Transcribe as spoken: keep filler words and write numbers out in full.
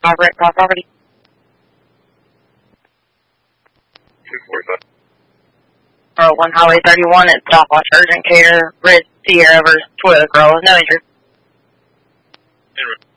forty-five, Red Cross property. two forty-five. Oh, one Highway thirty-one at stopwatch urgent care, Red Sierra versus Toilet Girl with no injury. En route.